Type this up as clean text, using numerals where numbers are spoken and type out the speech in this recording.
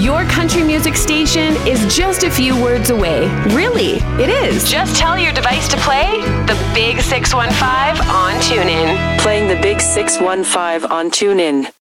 Your country music station is just a few words away. Really, it is. Just tell your device to play the Big 615 on TuneIn. Playing the Big 615 on TuneIn.